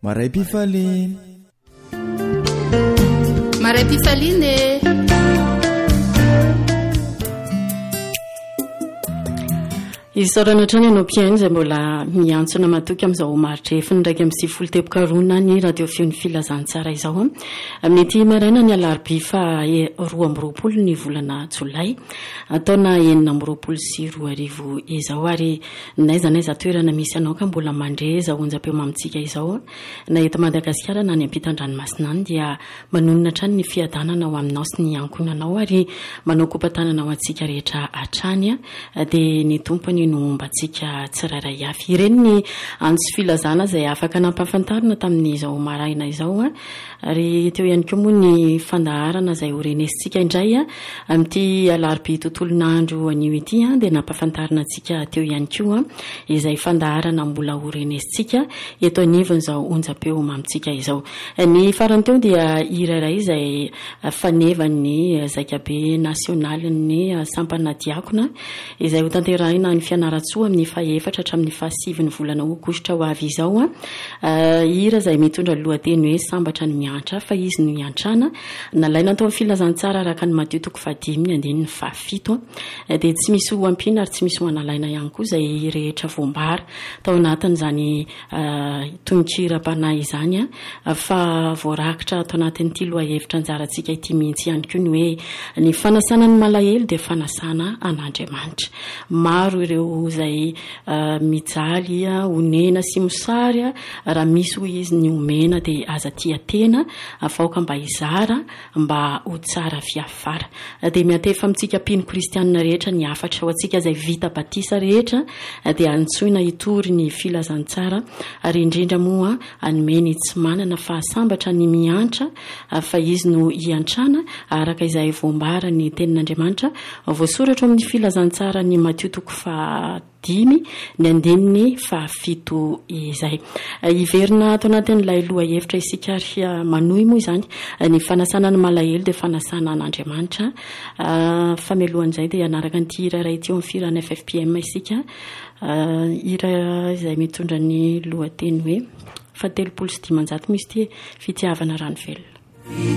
Maraipifaliny. Maraipifaliny. Isaorana trany anao piainy izay mbola miantsona matoky amin'izao maritra efiny ndraiky amin'ny sivifolo tebokarona ny radio feon'ny filazantsara izao amin'ny ety maraina ny alarobia fa 20 ny volana jolay ataona 4 izao ary naiza toerana misy anao ka mbola mandre izao onjam-peo mamitsika izao na eto Madagasikara na ny ampitan-dranomasina any dia manonona trany ny fiadanana ao aminao sy ny ankonanao ary manao kompatanana ao antsika rehetra hatrany dia ny tompony no mbatsika tsirairay afy ireny ny antsy filazana izay afaka nampahafantarina tamin'izao maraina izao ary teo ihany koa moa ny fandaharana izay horenesitsika indray amin'ity alarobia tontolon'andro anio ity dia nampahafantarina antsika teo ihany koa izay fandaharana mbola horenesitsika eto anivony izao onjam-peo mamitsika izao ny farany teo dia irairay izay fanevany zaikabe nasionalin'ny sampana diakona izay ho tanterahina ny fianaratsoa amin'ny faha-4 hatramin'ny faha-5 ny volana aogositra ho avy izao hira izay mitondra lohateny hoe sambatra ny miantra fa izy no iantrana nalaina atao amin'ny filazantsara araka ny Mateo 5:7 dia tsy misy hoampina ary tsy misy hoanalaina ihany koa izay rehetra voambara tao anatin'izany tonkiram-panahy izany fa voarakitra atao anatin'ity lohahevitra anjarantsika ity mihitsy ihany koa ny hoe ny fanasana ny malahelo dia fanasana an'Andriamanitra. Maro ireo izay mijaly onena sy mosary raha misy hoy izy ny omena dia aza tia tena afaoka mba izara mba ho tsara fiafara dia miantefa amintsika mpino kristianina rehetra ny afatra ho antsika izay vita batisa rehetra dia antsoina hitory ny filazantsara ary indrindra moa anomeny tsy manana fahasambatra ny miantra fa izy no iantrana araka izay voambara ny tenin'Andriamanitra voasoratra amin'ny filazantsara ny Mateo 5:5 ny andininy 7 izay iverina ato anatin'ilay lohahevitra isika ary manohy moa izany ny fanasana ny malahelo dia fanasana an'Andriamanitra famelohan'izay dia anaraka an'ity irairay teo amin'ny firana FFPM isika ira izay mitondra ny lohateny hoe 7:5 misy ity fitiavana rano velona.